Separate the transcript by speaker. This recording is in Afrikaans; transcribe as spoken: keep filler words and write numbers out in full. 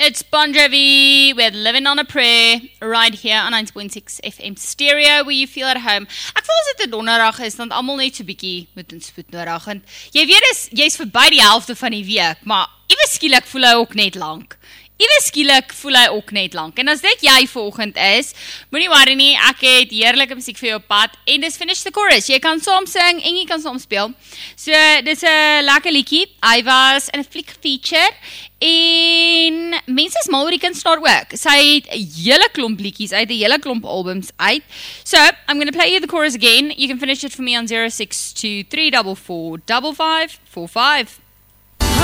Speaker 1: It's Bon Jovi with Living on a Prayer right here on ninety point six F M stereo where you feel at home. Ek voel as dit 'n donderdag is, dan almal net so bietjie met 'n spoed nodig. En jy weet is jy's verby die helfte van die week, maar iewes skielik voel hy ook net lank. Iewes skielik voel hy ook net lank. En as dit jy vanoggend is, moenie worry nie, ek het heerlike musiek vir jou op pad en dis Finish the Chorus. Jy kan saam sing en jy kan saam speel. So dis 'n lekker liedjie. Hy was in 'n fliek feature en mense is mal oor die kunstenaar ook. Sy het 'n hele klomp liedjies uit, 'n hele klomp albums uit. So, I'm going to play you the chorus again. You can finish it for me on zero six two three four four five five four five.